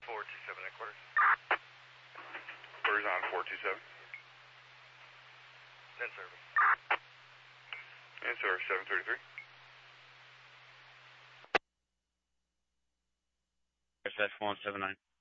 427 headquarters. Where's on 427? In service. In service, 733. SF 179.